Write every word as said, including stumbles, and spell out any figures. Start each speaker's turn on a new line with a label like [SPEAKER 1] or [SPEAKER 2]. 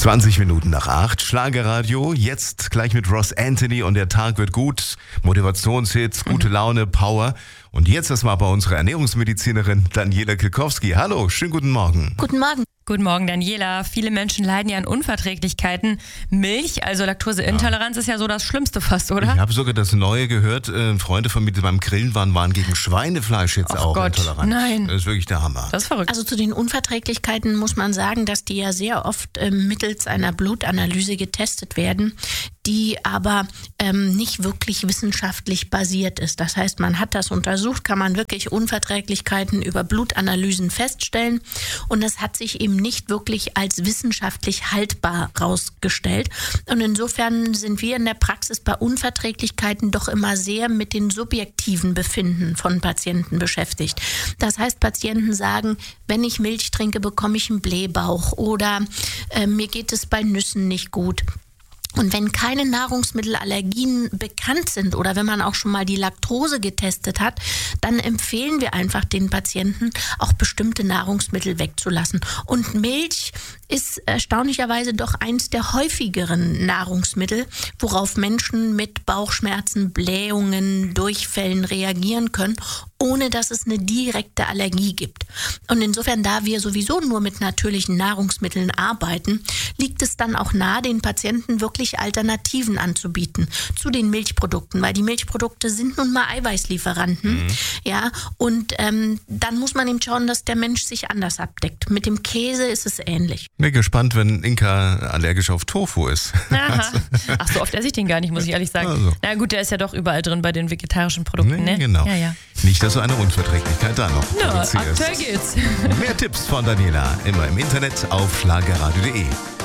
[SPEAKER 1] zwanzig Minuten nach acht, Schlagerradio, jetzt gleich mit Ross Anthony und der Tag wird gut, Motivationshits, gute Laune, Power. Und jetzt erstmal bei unserer Ernährungsmedizinerin Daniela Kilkowski. Hallo, schönen guten Morgen.
[SPEAKER 2] Guten Morgen.
[SPEAKER 3] Guten Morgen, Daniela. Viele Menschen leiden ja an Unverträglichkeiten. Milch, also Laktoseintoleranz, ja. ist ja so das Schlimmste fast, oder?
[SPEAKER 1] Ich habe sogar das Neue gehört. Äh, Freunde von mir, die beim Grillen waren, waren gegen Schweinefleisch jetzt
[SPEAKER 3] Och
[SPEAKER 1] auch
[SPEAKER 3] Gott,
[SPEAKER 1] intolerant.
[SPEAKER 3] Nein.
[SPEAKER 1] Das ist wirklich der Hammer.
[SPEAKER 3] Das ist verrückt.
[SPEAKER 2] Also zu den Unverträglichkeiten muss man sagen, dass die ja sehr oft äh, mittels einer Blutanalyse getestet werden, die aber ähm, nicht wirklich wissenschaftlich basiert ist. Das heißt, man hat das untersucht, kann man wirklich Unverträglichkeiten über Blutanalysen feststellen und das hat sich eben nicht wirklich als wissenschaftlich haltbar rausgestellt. Und insofern sind wir in der Praxis bei Unverträglichkeiten doch immer sehr mit den subjektiven Befinden von Patienten beschäftigt. Das heißt, Patienten sagen, wenn ich Milch trinke, bekomme ich einen Blähbauch oder äh, mir geht es bei Nüssen nicht gut. Und wenn keine Nahrungsmittelallergien bekannt sind oder wenn man auch schon mal die Laktose getestet hat, dann empfehlen wir einfach den Patienten, auch bestimmte Nahrungsmittel wegzulassen. Und Milch ist erstaunlicherweise doch eins der häufigeren Nahrungsmittel, worauf Menschen mit Bauchschmerzen, Blähungen, Durchfällen reagieren können, ohne dass es eine direkte Allergie gibt. Und insofern, da wir sowieso nur mit natürlichen Nahrungsmitteln arbeiten, liegt es dann auch nahe, den Patienten wirklich Alternativen anzubieten zu den Milchprodukten, weil die Milchprodukte sind nun mal Eiweißlieferanten. Mhm. Ja, und ähm, dann muss man eben schauen, dass der Mensch sich anders abdeckt. Mit dem Käse ist es ähnlich.
[SPEAKER 1] Bin gespannt, wenn Inka allergisch auf Tofu ist.
[SPEAKER 3] Aha. Ach, so oft esse ich den gar nicht, muss ich ehrlich sagen.
[SPEAKER 1] Also.
[SPEAKER 3] Na gut, der ist ja doch überall drin bei den vegetarischen Produkten,
[SPEAKER 1] Nee,
[SPEAKER 3] ne?
[SPEAKER 1] genau.
[SPEAKER 3] Ja, ja.
[SPEAKER 1] Nicht, dass du eine Unverträglichkeit da noch
[SPEAKER 3] Na,
[SPEAKER 1] produzierst.
[SPEAKER 3] aktuell geht's.
[SPEAKER 1] Mehr Tipps von Daniela immer im Internet auf schlagerradio punkt de.